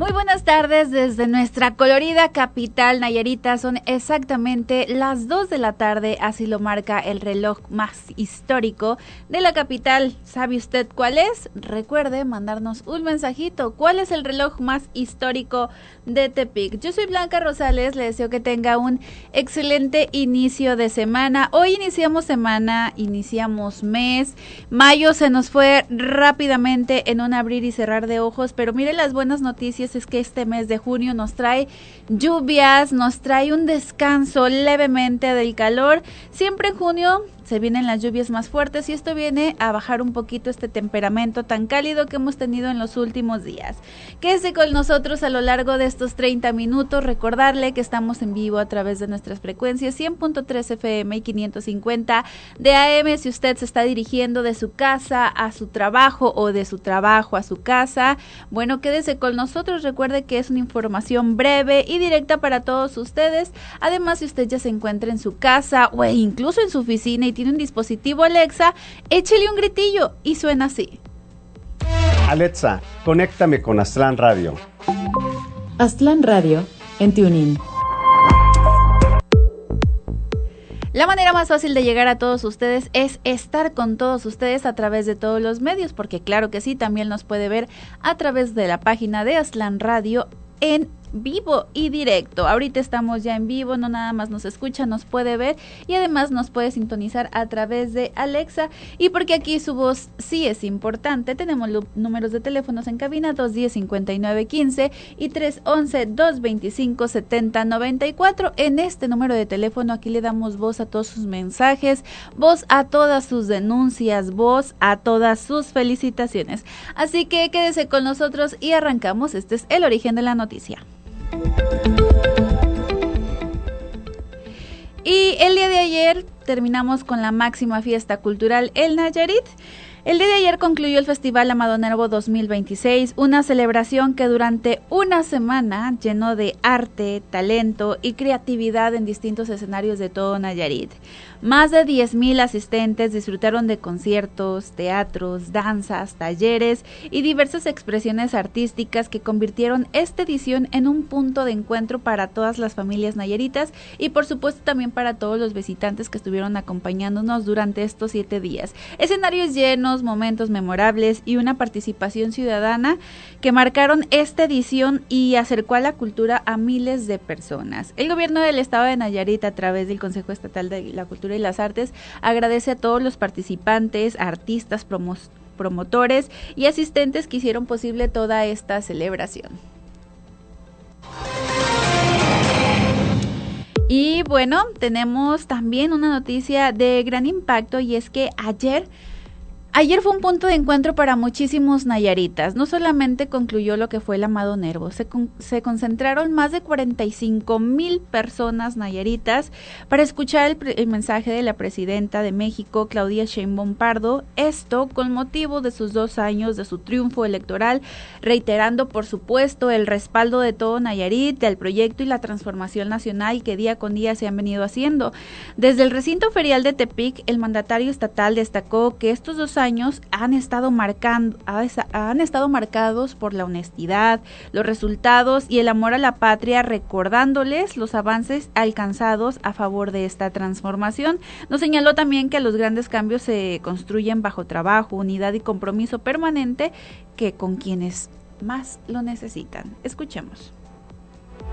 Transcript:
Muy buenas tardes desde nuestra colorida capital Nayarita. Son exactamente las 2 de la tarde, así lo marca el reloj más histórico de la capital. ¿Sabe usted cuál es? Recuerde mandarnos un mensajito. ¿Cuál es el reloj más histórico de Tepic? Yo soy Blanca Rosales, le deseo que tenga un excelente inicio de semana. Hoy iniciamos semana, iniciamos mes. Mayo se nos fue rápidamente en un abrir y cerrar de ojos, pero mire, las buenas noticias es que este mes de junio nos trae lluvias, nos trae un descanso levemente del calor. Siempre en junio se vienen las lluvias más fuertes y esto viene a bajar un poquito este temperamento tan cálido que hemos tenido en los últimos días. Quédese con nosotros a lo largo de estos 30 minutos. Recordarle que estamos en vivo a través de nuestras frecuencias 100.3 FM y 550 de AM. Si usted se está dirigiendo de su casa a su trabajo o de su trabajo a su casa, bueno, quédese con nosotros. Recuerde que es una información breve y directa para todos ustedes. Además, si usted ya se encuentra en su casa o incluso en su oficina y tiene un dispositivo Alexa, échele un gritillo y suena así. Alexa, conéctame con Aztlán Radio. Aztlán Radio en TuneIn. La manera más fácil de llegar a todos ustedes es estar con todos ustedes a través de todos los medios, porque claro que sí, también nos puede ver a través de la página de Aztlán Radio en vivo y directo. Ahorita estamos ya en vivo, no nada más nos escucha, nos puede ver y además nos puede sintonizar a través de Alexa. Y porque aquí su voz sí es importante, tenemos números de teléfonos en cabina 210-5915 y 311-225-7094. En este número de teléfono aquí le damos voz a todos sus mensajes, voz a todas sus denuncias, voz a todas sus felicitaciones. Así que quédese con nosotros y arrancamos. Este es el origen de la noticia. Y el día de ayer terminamos con la máxima fiesta cultural El Nayarit. El día de ayer concluyó el Festival Amado Nervo 2026, una celebración que durante una semana llenó de arte, talento y creatividad en distintos escenarios de todo Nayarit. Más de 10,000 asistentes disfrutaron de conciertos, teatros, danzas, talleres y diversas expresiones artísticas que convirtieron esta edición en un punto de encuentro para todas las familias nayaritas y por supuesto también para todos los visitantes que estuvieron acompañándonos durante estos 7 días. Escenarios llenos, momentos memorables y una participación ciudadana que marcaron esta edición y acercó a la cultura a miles de personas. El gobierno del estado de Nayarit, a través del Consejo Estatal de la Cultura y las Artes, agradece a todos los participantes, artistas, promotores y asistentes que hicieron posible toda esta celebración. Y bueno, tenemos también una noticia de gran impacto y es que Ayer fue un punto de encuentro para muchísimos nayaritas. No solamente concluyó lo que fue el Amado Nervo, se concentraron más de 45,000 personas nayaritas para escuchar el mensaje de la presidenta de México, Claudia Sheinbaum Pardo, esto con motivo de sus 2 años de su triunfo electoral, reiterando por supuesto el respaldo de todo Nayarit, del proyecto y la transformación nacional que día con día se han venido haciendo. Desde el recinto ferial de Tepic, el mandatario estatal destacó que estos 2 años han estado marcados por la honestidad, los resultados y el amor a la patria, recordándoles los avances alcanzados a favor de esta transformación. Nos señaló también que los grandes cambios se construyen bajo trabajo, unidad y compromiso permanente que con quienes más lo necesitan. Escuchemos.